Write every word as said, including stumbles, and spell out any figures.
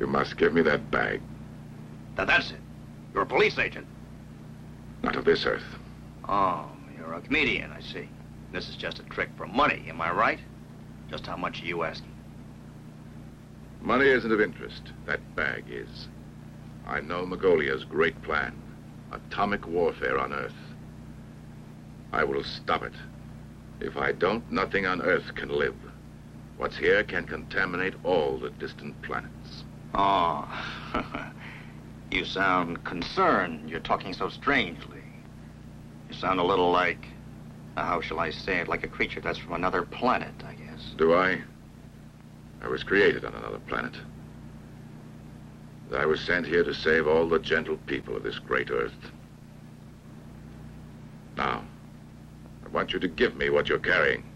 You must give me that bag. Now that's it. You're a police agent. Not of this earth. Oh, you're a comedian, I see. This is just a trick for money, am I right? Just how much are you asking? Money isn't of interest. That bag is. I know Magolia's great plan. Atomic warfare on Earth. I will stop it. If I don't, nothing on Earth can live. What's here can contaminate all the distant planets. Oh, you sound concerned. You're talking so strangely. You sound a little like, uh, how shall I say it, like a creature that's from another planet, I guess. Do I? I was created on another planet. I was sent here to save all the gentle people of this great Earth. Now, I want you to give me what you're carrying.